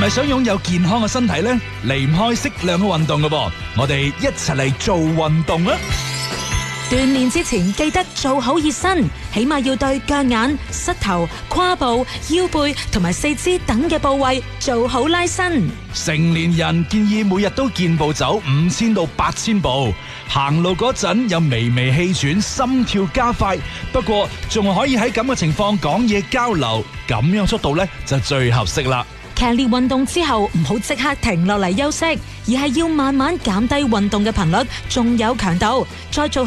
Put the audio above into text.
咪想擁有健康嘅身體呢？離唔開適量嘅運動㗎噃，我哋一齊嚟做運動啊！ 鍛煉之前記得做好熱身，起碼要對腳眼、膝頭、胯部、腰背同埋四肢等嘅部位做好拉伸。 成年人建議每日都健步走5000到8000步，行路嗰陣有微微氣喘，心跳加快。不過仲可以喺咁嘅情況講嘢交流，咁樣速度呢就最合適啦。 劇烈運動之後唔好即刻停落嚟休息，而係要慢慢減低運動嘅頻率，仲有強度，再做